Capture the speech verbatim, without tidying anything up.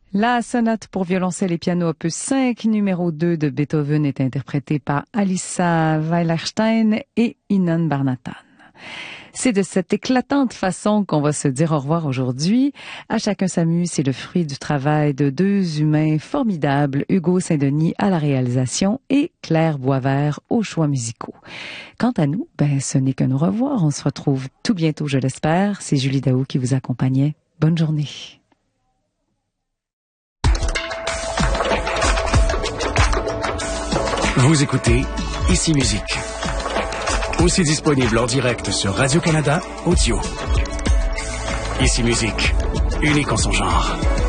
La sonate pour violoncelle et piano opus cinq, numéro deux de Beethoven est interprétée par Alissa Weilerstein et Inon Barnatan. C'est de cette éclatante façon qu'on va se dire au revoir aujourd'hui. À chacun s'amuse, c'est le fruit du travail de deux humains formidables, Hugo Saint-Denis à la réalisation et Claire Boisvert aux choix musicaux. Quant à nous, ben, ce n'est qu'un au revoir. On se retrouve tout bientôt, je l'espère. C'est Julie Daou qui vous accompagnait. Bonne journée. Vous écoutez Ici Musique. Aussi disponible en direct sur Radio-Canada Audio. Ici Musique, unique en son genre.